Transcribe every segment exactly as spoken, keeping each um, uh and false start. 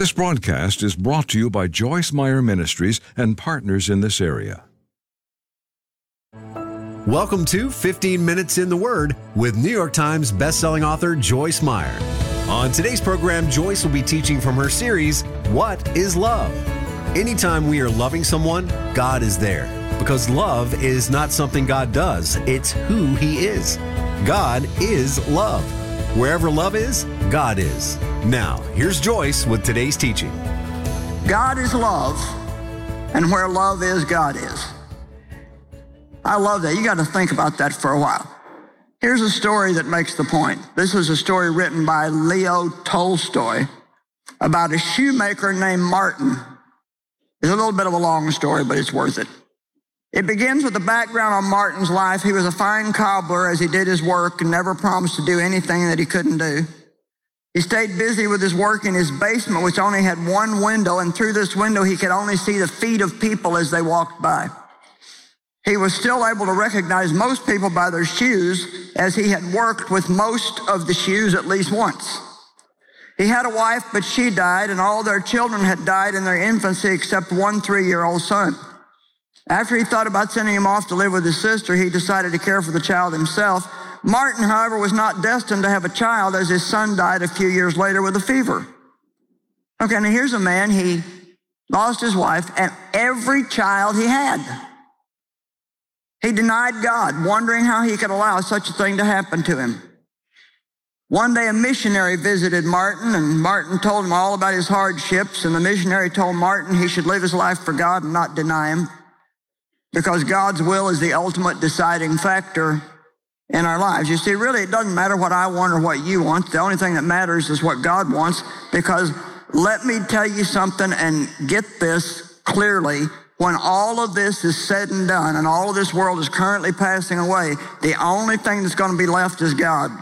This broadcast is brought to you by Joyce Meyer Ministries and partners in this area. Welcome to fifteen minutes in the Word with New York Times bestselling author Joyce Meyer. On today's program, Joyce will be teaching from her series, What is Love? Anytime we are loving someone, God is there. Because love is not something God does, it's who He is. God is love. Wherever love is, God is. Now, here's Joyce with today's teaching. God is love, and where love is, God is. I love that. You got to think about that for a while. Here's a story that makes the point. This is a story written by Leo Tolstoy about a shoemaker named Martin. It's a little bit of a long story, but it's worth it. It begins with the background on Martin's life. He was a fine cobbler as he did his work and never promised to do anything that he couldn't do. He stayed busy with his work in his basement, which only had one window, and through this window he could only see the feet of people as they walked by. He was still able to recognize most people by their shoes, as he had worked with most of the shoes at least once. He had a wife, but she died, and all their children had died in their infancy except one three-year-old son. After he thought about sending him off to live with his sister, he decided to care for the child himself. Martin, however, was not destined to have a child, as his son died a few years later with a fever. Okay, now here's a man, he lost his wife and every child he had. He denied God, wondering how he could allow such a thing to happen to him. One day a missionary visited Martin, and Martin told him all about his hardships, and the missionary told Martin he should live his life for God and not deny him, because God's will is the ultimate deciding factor in our lives. You see, really, it doesn't matter what I want or what you want. The only thing that matters is what God wants, because let me tell you something and get this clearly. When all of this is said and done and all of this world is currently passing away, the only thing that's going to be left is God.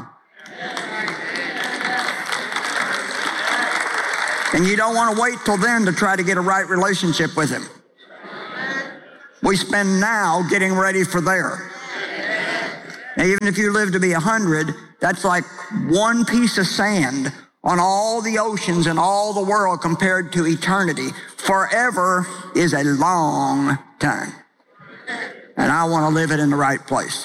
And you don't want to wait till then to try to get a right relationship with Him. We spend now getting ready for there. Now, even if you live to be a hundred, that's like one piece of sand on all the oceans and all the world compared to eternity. Forever is a long time. And I want to live it in the right place.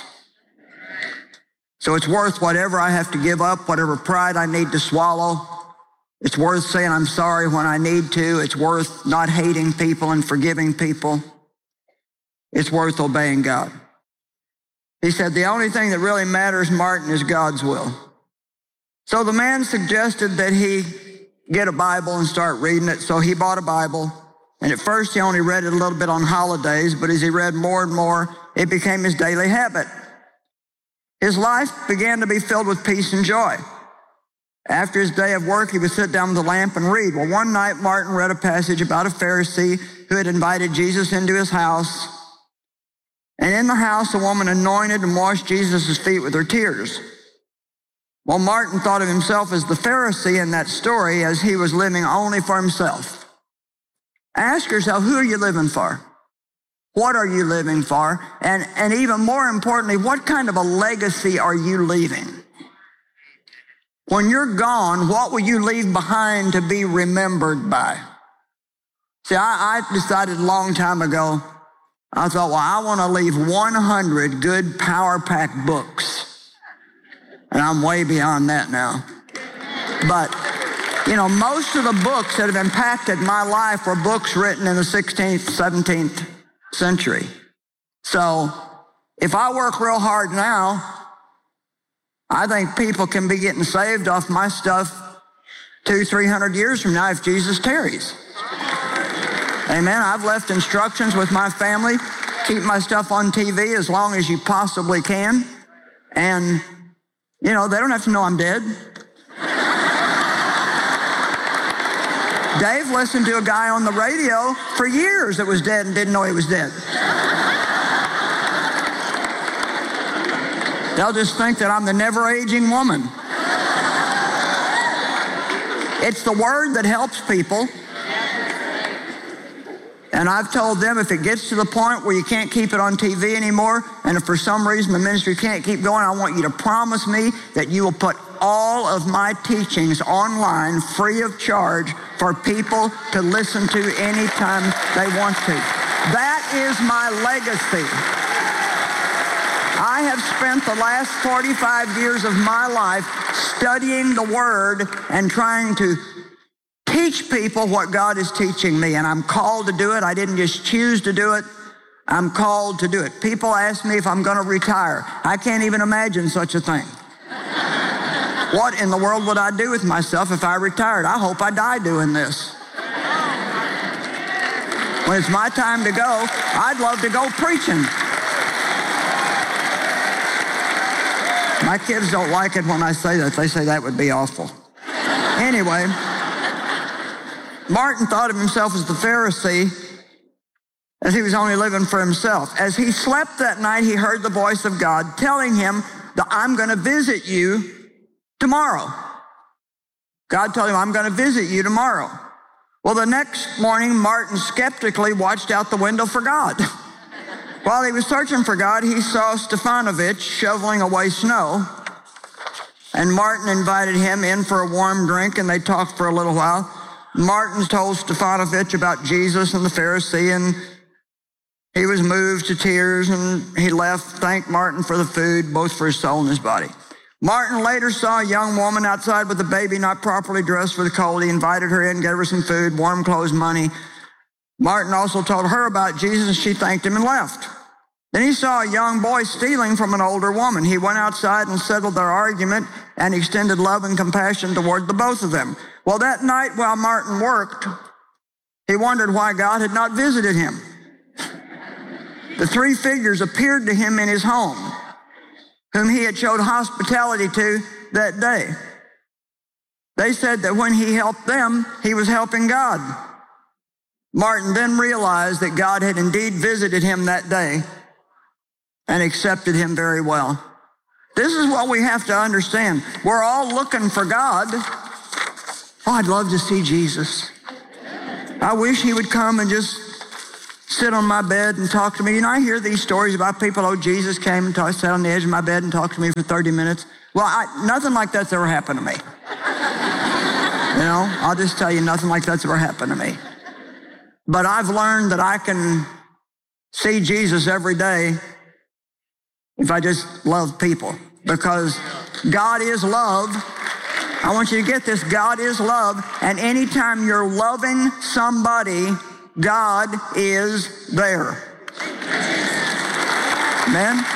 So it's worth whatever I have to give up, whatever pride I need to swallow. It's worth saying I'm sorry when I need to. It's worth not hating people and forgiving people. It's worth obeying God. He said, the only thing that really matters, Martin, is God's will. So the man suggested that he get a Bible and start reading it. So he bought a Bible. And at first he only read it a little bit on holidays, but as he read more and more, it became his daily habit. His life began to be filled with peace and joy. After his day of work, he would sit down with a lamp and read. Well, one night Martin read a passage about a Pharisee who had invited Jesus into his house. And in the house, a woman anointed and washed Jesus' feet with her tears. Well, Martin thought of himself as the Pharisee in that story, as he was living only for himself. Ask yourself, who are you living for? What are you living for? And, and even more importantly, what kind of a legacy are you leaving? When you're gone, what will you leave behind to be remembered by? See, I, I decided a long time ago, I thought, well, I want to leave one hundred good power-packed books. And I'm way beyond that now. But, you know, most of the books that have impacted my life were books written in the sixteenth, seventeenth century. So if I work real hard now, I think people can be getting saved off my stuff two, three hundred years from now if Jesus tarries. Amen. I've left instructions with my family. Keep my stuff on T V as long as you possibly can. And, you know, they don't have to know I'm dead. Dave listened to a guy on the radio for years that was dead and didn't know he was dead. They'll just think that I'm the never-aging woman. It's the word that helps people. And I've told them if it gets to the point where you can't keep it on T V anymore, and if for some reason the ministry can't keep going, I want you to promise me that you will put all of my teachings online free of charge for people to listen to anytime they want to. That is my legacy. I have spent the last forty-five years of my life studying the Word and trying to teach people what God is teaching me, and I'm called to do it. I didn't just choose to do it. I'm called to do it. People ask me if I'm going to retire. I can't even imagine such a thing. What in the world would I do with myself if I retired? I hope I die doing this. When it's my time to go, I'd love to go preaching. My kids don't like it when I say that. They say that would be awful. Anyway, Martin thought of himself as the Pharisee, as he was only living for himself. As he slept that night, he heard the voice of God telling him that I'm going to visit you tomorrow. God told him, I'm going to visit you tomorrow. Well, the next morning, Martin skeptically watched out the window for God. While he was searching for God, he saw Stefanovic shoveling away snow. And Martin invited him in for a warm drink, and they talked for a little while. Martin told Stefanovic about Jesus and the Pharisee, and he was moved to tears, and he left, thanked Martin for the food, both for his soul and his body. Martin later saw a young woman outside with a baby not properly dressed for the cold. He invited her in, gave her some food, warm clothes, money. Martin also told her about Jesus, and she thanked him and left. Then he saw a young boy stealing from an older woman. He went outside and settled their argument and extended love and compassion toward the both of them. Well, that night while Martin worked, he wondered why God had not visited him. The three figures appeared to him in his home, whom he had showed hospitality to that day. They said that when he helped them, he was helping God. Martin then realized that God had indeed visited him that day and accepted him very well. This is what we have to understand. We're all looking for God. Oh, I'd love to see Jesus. I wish he would come and just sit on my bed and talk to me. You know, I hear these stories about people, oh, Jesus came and talk, sat on the edge of my bed and talked to me for thirty minutes. Well, I, nothing like that's ever happened to me. You know, I'll just tell you, nothing like that's ever happened to me. But I've learned that I can see Jesus every day if I just love people, because God is love. I want you to get this. God is love, and anytime you're loving somebody, God is there. Amen?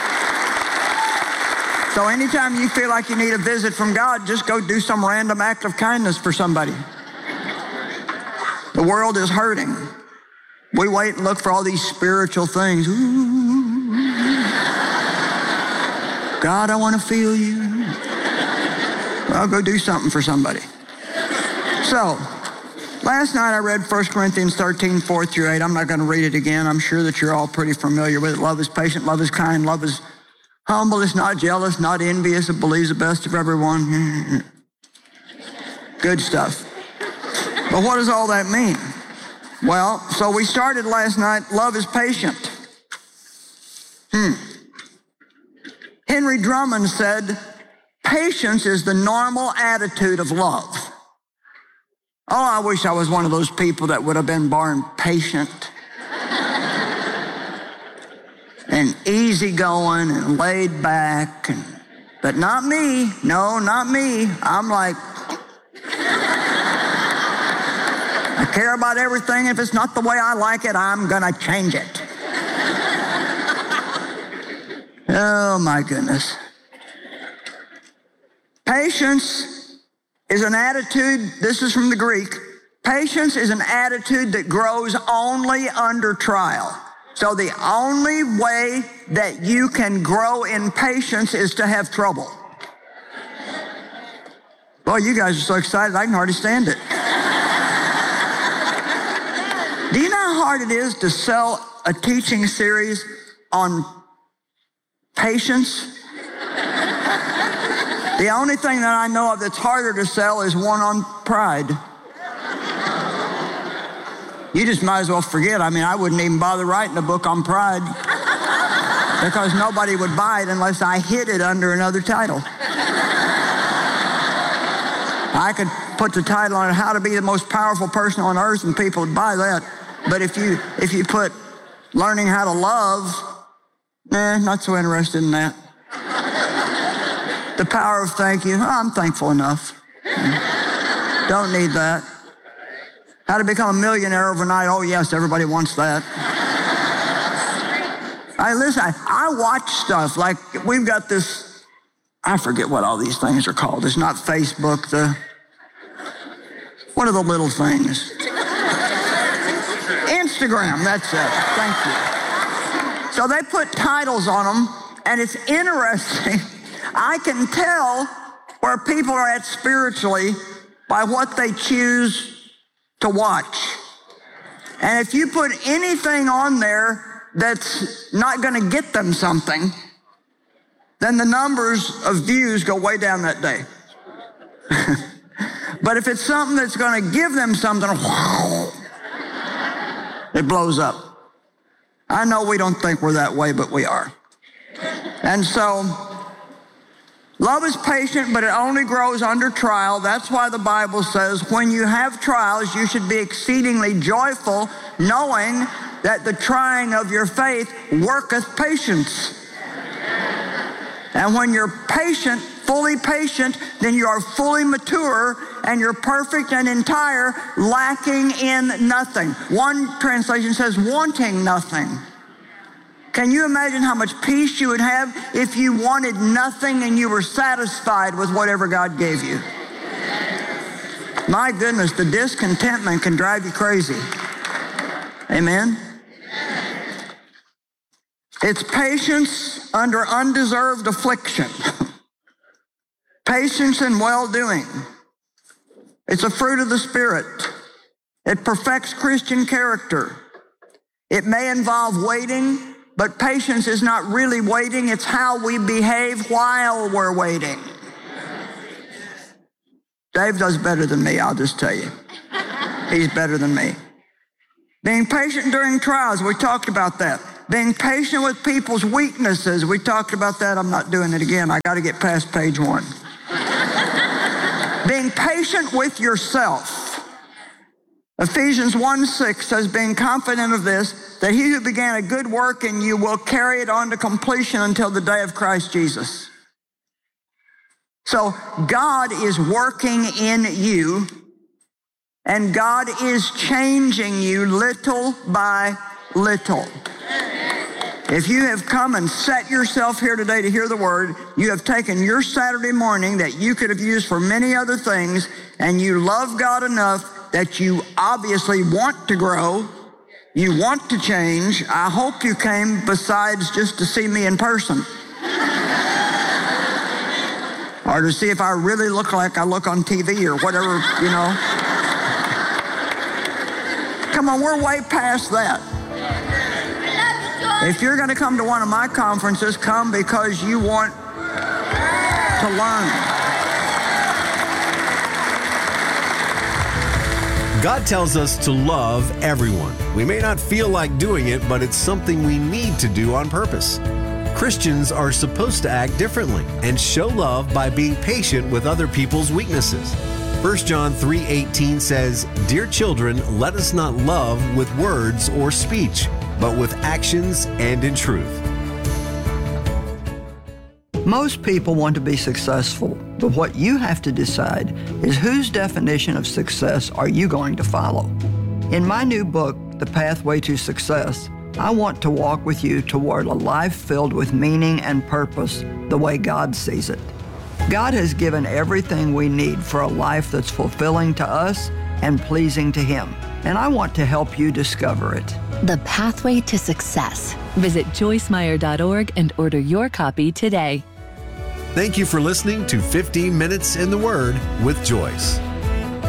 So anytime you feel like you need a visit from God, just go do some random act of kindness for somebody. The world is hurting. We wait and look for all these spiritual things. Ooh. God, I want to feel you. Well, go do something for somebody. So, last night I read First Corinthians thirteen, four through eight. I'm not going to read it again. I'm sure that you're all pretty familiar with it. Love is patient, love is kind, love is humble, it's not jealous, not envious, it believes the best of everyone. Good stuff. But what does all that mean? Well, so we started last night, love is patient. Hmm. Henry Drummond said, patience is the normal attitude of love. Oh, I wish I was one of those people that would have been born patient and easygoing and laid back. And, but not me. No, not me. I'm like, I care about everything. If it's not the way I like it, I'm going to change it. Oh, my goodness. Patience is an attitude, this is from the Greek. Patience is an attitude that grows only under trial. So the only way that you can grow in patience is to have trouble. Boy, you guys are so excited, I can hardly stand it. Do you know how hard it is to sell a teaching series on patience? The only thing that I know of that's harder to sell is one on pride. You just might as well forget. I mean, I wouldn't even bother writing a book on pride because nobody would buy it unless I hid it under another title. I could put the title on it, How to Be the Most Powerful Person on Earth, and people would buy that. But if you if you put Learning How to Love, nah, not so interested in that. The Power of Thank You, oh, I'm thankful enough. Don't need that. How to Become a Millionaire Overnight, oh yes, everybody wants that. I listen, I, I watch stuff, like we've got this, I forget what all these things are called. It's not Facebook, the, what are the little things? Instagram, that's it, thank you. So they put titles on them, and it's interesting. I can tell where people are at spiritually by what they choose to watch. And if you put anything on there that's not going to get them something, then the numbers of views go way down that day. But if it's something that's going to give them something, it blows up. I know we don't think we're that way, but we are. And so, love is patient, but it only grows under trial. That's why the Bible says, when you have trials, you should be exceedingly joyful, knowing that the trying of your faith worketh patience. And when you're patient, fully patient, then you are fully mature and you're perfect and entire, lacking in nothing. One translation says wanting nothing. Can you imagine how much peace you would have if you wanted nothing and you were satisfied with whatever God gave you? My goodness, the discontentment can drive you crazy. Amen? It's patience under undeserved affliction. Patience in well-doing. It's a fruit of the Spirit. It perfects Christian character. It may involve waiting, but patience is not really waiting. It's how we behave while we're waiting. Dave does better than me, I'll just tell you. He's better than me. Being patient during trials, we talked about that. Being patient with people's weaknesses, we talked about that. I'm not doing it again. I got to get past page one. Being patient with yourself. Ephesians one six says, being confident of this, that he who began a good work in you will carry it on to completion until the day of Christ Jesus. So God is working in you, and God is changing you little by little. If you have come and set yourself here today to hear the word, you have taken your Saturday morning that you could have used for many other things, and you love God enough that you obviously want to grow, you want to change. I hope you came besides just to see me in person. Or to see if I really look like I look on T V or whatever, you know. Come on, we're way past that. If you're going to come to one of my conferences, come because you want to learn. God tells us to love everyone. We may not feel like doing it, but it's something we need to do on purpose. Christians are supposed to act differently and show love by being patient with other people's weaknesses. First John three eighteen says, "Dear children, let us not love with words or speech, but with actions and in truth." Most people want to be successful, but what you have to decide is whose definition of success are you going to follow. In my new book, The Pathway to Success, I want to walk with you toward a life filled with meaning and purpose the way God sees it. God has given everything we need for a life that's fulfilling to us and pleasing to Him, and I want to help you discover it. The Pathway to Success. Visit joyce meyer dot org and order your copy today. Thank you for listening to fifteen minutes in the Word with Joyce.